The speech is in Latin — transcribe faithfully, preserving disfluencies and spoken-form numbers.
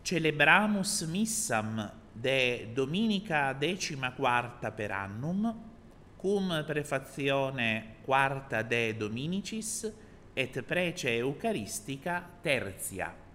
celebramus missam de dominica decima quarta per annum, cum prefazione quarta de Dominicis et prece Eucharistica tertia.